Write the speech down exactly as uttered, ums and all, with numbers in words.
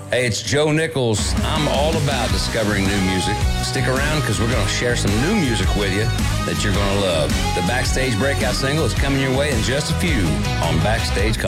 Hey, it's Joe Nichols. I'm all about discovering new music. Stick around because we're going to share some new music with you that you're going to love. The Backstage Breakout single is coming your way in just a few on Backstage Country.